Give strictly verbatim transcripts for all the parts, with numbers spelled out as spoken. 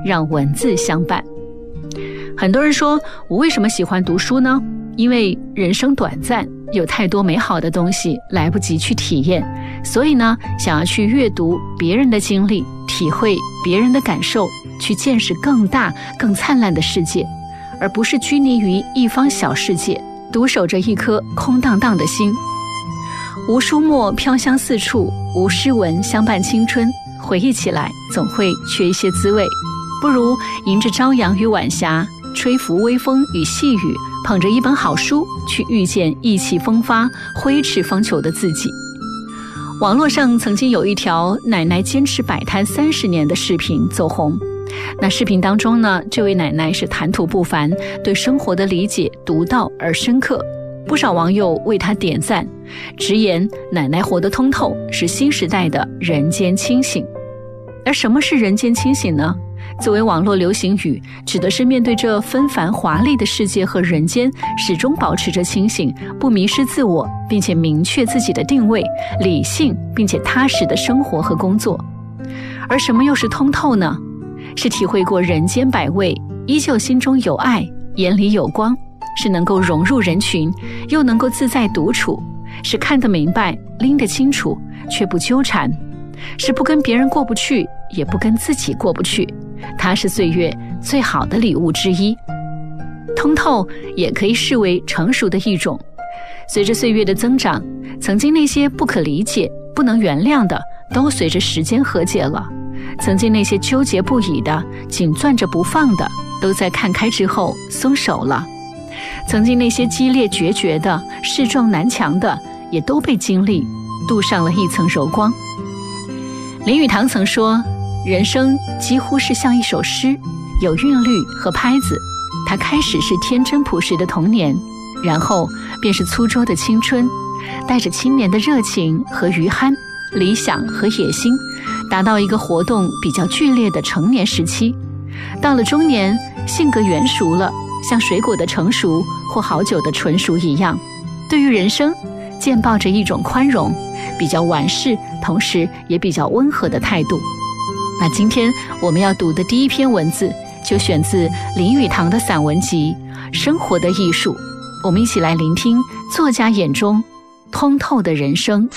让文字相伴。很多人说，我为什么喜欢读书呢？因为人生短暂，有太多美好的东西来不及去体验，所以呢，想要去阅读别人的经历，体会别人的感受，去见识更大更灿烂的世界，而不是拘泥于一方小世界，独守着一颗空荡荡的心。无书墨飘香四处，无诗文相伴青春，回忆起来总会缺一些滋味。不如迎着朝阳与晚霞，吹拂微风与细雨，捧着一本好书，去遇见意气风发、挥斥方遒的自己。网络上曾经有一条奶奶坚持摆摊三十年的视频走红。那视频当中呢，这位奶奶是谈吐不凡，对生活的理解独到而深刻，不少网友为她点赞，直言奶奶活得通透，是新时代的人间清醒。而什么是人间清醒呢？作为网络流行语，指的是面对这纷繁华丽的世界和人间，始终保持着清醒，不迷失自我，并且明确自己的定位，理性并且踏实的生活和工作。而什么又是通透呢？是体会过人间百味，依旧心中有爱，眼里有光，是能够融入人群，又能够自在独处，是看得明白，拎得清楚，却不纠缠，是不跟别人过不去，也不跟自己过不去。它是岁月最好的礼物之一。通透也可以视为成熟的一种。随着岁月的增长，曾经那些不可理解、不能原谅的，都随着时间和解了；曾经那些纠结不已的、紧攥着不放的，都在看开之后松手了；曾经那些激烈决绝的、势撞南墙的，也都被经历镀上了一层柔光。林语堂曾说，人生几乎是像一首诗，有韵律和拍子。它开始是天真朴实的童年，然后便是粗拙的青春，带着青年的热情和余憨，理想和野心，达到一个活动比较剧烈的成年时期。到了中年，性格圆熟了，像水果的成熟或好酒的纯熟一样，对于人生渐抱着一种宽容，比较完事，同时也比较温和的态度。那今天我们要读的第一篇文字，就选自林语堂的散文集《生活的艺术》。我们一起来聆听作家眼中通透的人生。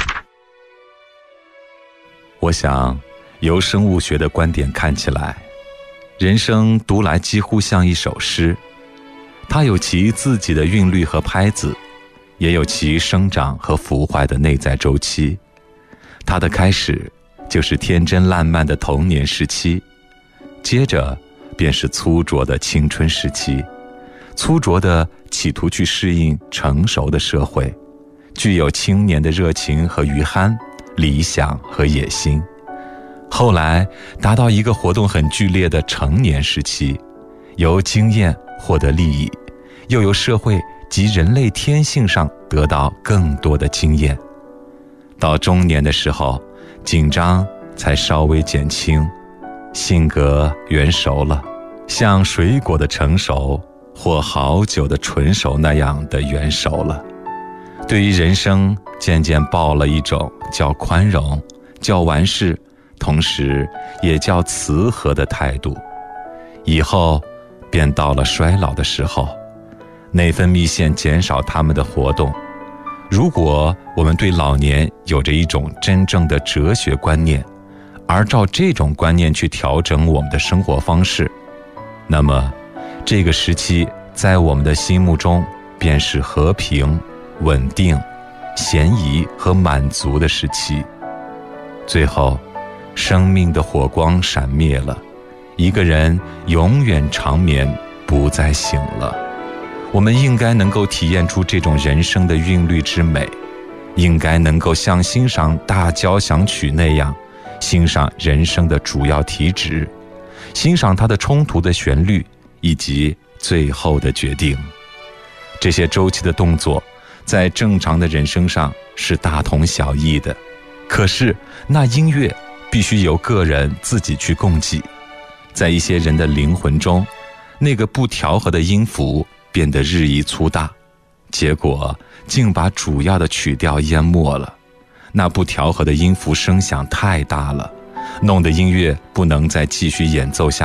我想，由生物学的观点看起来，人生读来几乎像一首诗，它有其自己的韵律和拍子，也有其生长和腐坏的内在周期。它的开始就是天真烂漫的童年时期，接着便是粗拙的青春时期，粗拙的企图去适应成熟的社会，具有青年的热情和余憨，理想和野心。后来达到一个活动很剧烈的成年时期，由经验获得利益，又由社会及人类天性上得到更多的经验。到中年的时候，紧张才稍微减轻，性格圆熟了，像水果的成熟或好酒的纯熟那样的圆熟了。对于人生渐渐抱了一种叫宽容、叫完事，同时也叫慈和的态度。以后便到了衰老的时候，内分泌腺减少他们的活动。如果我们对老年有着一种真正的哲学观念，而照这种观念去调整我们的生活方式，那么这个时期在我们的心目中便是和平、稳定、闲宜和满足的时期。最后，生命的火光闪灭了，一个人永远长眠，不再醒了。我们应该能够体验出这种人生的韵律之美，应该能够像欣赏大交响曲那样欣赏人生的主要题旨，欣赏它的冲突的旋律以及最后的决定。这些周期的动作在正常的人生上是大同小异的，可是那音乐必须由个人自己去共济。在一些人的灵魂中，那个不调和的音符变得日益粗大，结果竟把主要的曲调淹没了。那不调和的音符声响太大了，弄得音乐不能再继续演奏下